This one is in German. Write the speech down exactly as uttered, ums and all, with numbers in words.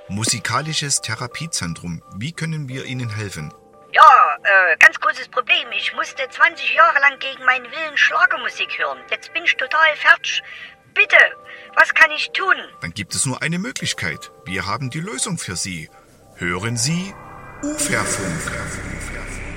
Musikalisches Therapiezentrum. Wie können wir Ihnen helfen? Ja, äh, ganz großes Problem. Ich musste zwanzig Jahre lang gegen meinen Willen Schlagermusik hören. Jetzt bin ich total fertig. Bitte, was kann ich tun? Dann gibt es nur eine Möglichkeit. Wir haben die Lösung für Sie. Hören Sie Uferfunk.